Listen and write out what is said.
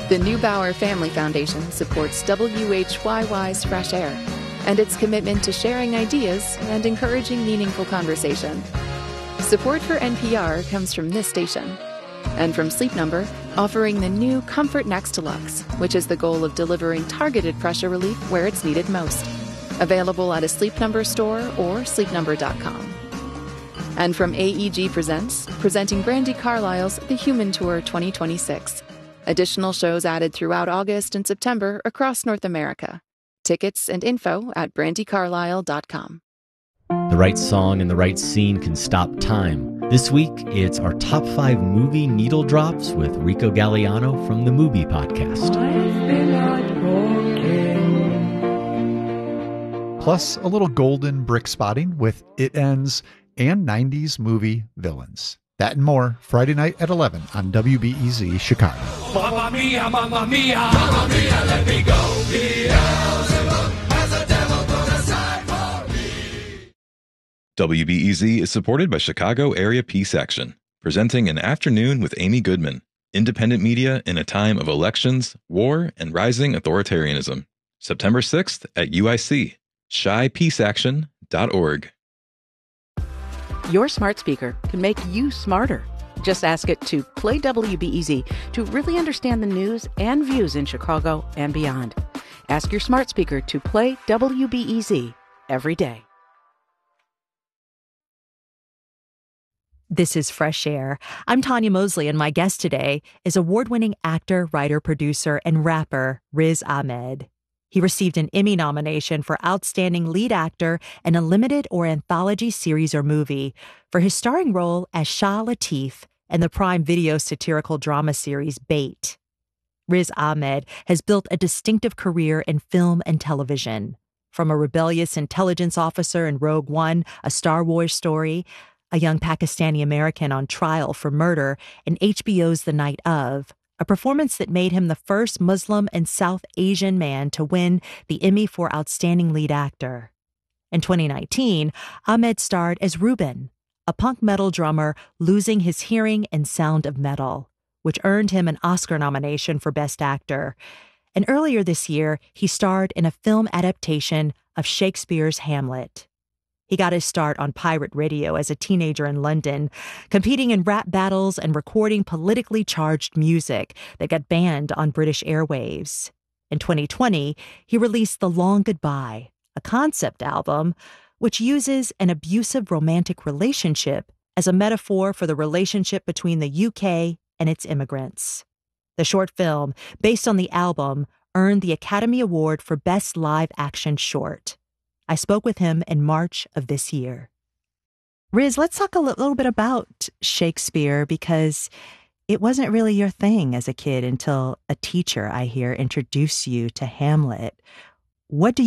The Neubauer Family Foundation supports WHYY's Fresh Air and its commitment to sharing ideas and encouraging meaningful conversation. Support for NPR comes from this station and from Sleep Number, offering the new Comfort Next Deluxe, which is the goal of delivering targeted pressure relief where it's needed most. Available at a Sleep Number store or sleepnumber.com. And from AEG Presents, presenting Brandi Carlile's The Human Tour 2026. Additional shows added throughout August and September across North America. Tickets and info at brandicarlisle.com. The right song and the right scene can stop time. This week, it's our top 5 movie needle drops with Rico Galliano from the Movie Podcast. Plus, a little golden brick spotting with It Ends and 90s movie villains. That and more, Friday night at 11 on WBEZ Chicago. Mamma mia, mamma mia, mamma mia, let me go. Beelzebub has a devil put aside for me. WBEZ is supported by Chicago Area Peace Action, presenting An Afternoon with Amy Goodman, independent media in a time of elections, war, and rising authoritarianism. September 6th at UIC, shypeaceaction.org. Your smart speaker can make you smarter. Just ask it to play WBEZ to really understand the news and views in Chicago and beyond. Ask your smart speaker to play WBEZ every day. This is Fresh Air. I'm Tanya Mosley, and my guest today is award-winning actor, writer, producer, and rapper Riz Ahmed. He received an Emmy nomination for Outstanding Lead Actor in a Limited or Anthology Series or Movie for his starring role as Shah Latif in the Prime Video satirical drama series Bait. Riz Ahmed has built a distinctive career in film and television. From a rebellious intelligence officer in Rogue One, a Star Wars story, a young Pakistani-American on trial for murder in HBO's The Night Of, a performance that made him the first Muslim and South Asian man to win the Emmy for Outstanding Lead Actor. In 2019, Ahmed starred as Ruben, a punk metal drummer losing his hearing in Sound of Metal, which earned him an Oscar nomination for Best Actor. And earlier this year, he starred in a film adaptation of Shakespeare's Hamlet. He got his start on pirate radio as a teenager in London, competing in rap battles and recording politically charged music that got banned on British airwaves. In 2020, he released The Long Goodbye, a concept album which uses an abusive romantic relationship as a metaphor for the relationship between the UK and its immigrants. The short film, based on the album, earned the Academy Award for Best Live Action Short. I spoke with him in March of this year. Riz, let's talk a little bit about Shakespeare, because it wasn't really your thing as a kid until a teacher, I hear, introduced you to Hamlet. What do